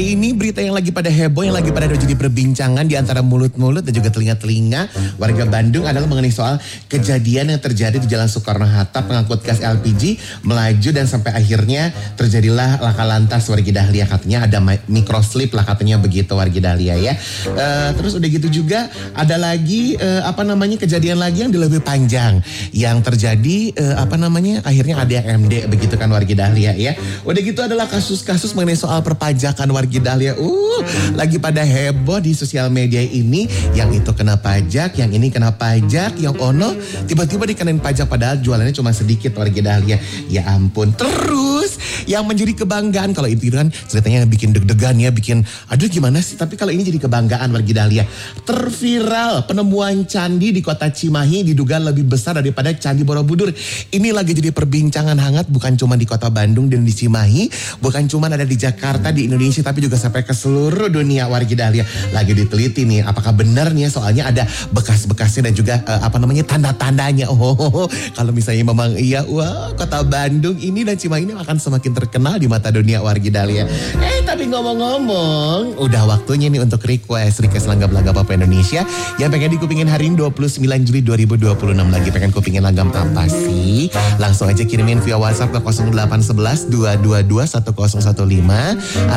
Ini berita yang lagi pada heboh, yang lagi pada jadi perbincangan di antara mulut-mulut dan juga telinga-telinga warga Bandung adalah mengenai soal kejadian yang terjadi di Jalan Soekarno-Hatta, pengangkut gas LPG melaju dan sampai akhirnya terjadilah laka lantas warga Dahlia, katanya ada microslip lah katanya begitu warga Dahlia ya. Terus udah gitu juga ada lagi kejadian lagi yang lebih panjang yang terjadi akhirnya ada yang MD begitu kan warga Dahlia ya. Udah gitu adalah kasus-kasus mengenai soal perpajakan warga Dahlia, lagi pada heboh di sosial media ini. Yang itu kena pajak, yang ini kena pajak, yang ono tiba-tiba dikenain pajak padahal jualannya cuma sedikit warga Dahlia. Ya ampun. Terus yang menjadi kebanggaan, kalau itu kan ceritanya bikin deg-degan ya, bikin aduh gimana sih, tapi kalau ini jadi kebanggaan warga Dahlia. Terviral penemuan candi di kota Cimahi diduga lebih besar daripada Candi Borobudur. Ini lagi jadi perbincangan hangat, bukan cuma di kota Bandung dan di Cimahi, bukan cuma ada di Jakarta, di Indonesia, tapi juga sampai ke seluruh dunia warga Dahlia. Lagi diteliti nih apakah benar nih, soalnya ada bekas-bekasnya dan juga tanda-tandanya. Kalau misalnya memang iya, wah kota Bandung ini dan Cimahi ini akan semakin terkenal di mata dunia warga Dahlia. Tapi ngomong-ngomong, udah waktunya nih untuk request Langgam-Langgam Pop Indonesia yang pengen dikupingin hari ini 29 Juli 2026. Lagi pengen kupingin langgam apa sih? Langsung aja kirimin via WhatsApp ke 0811 222 1015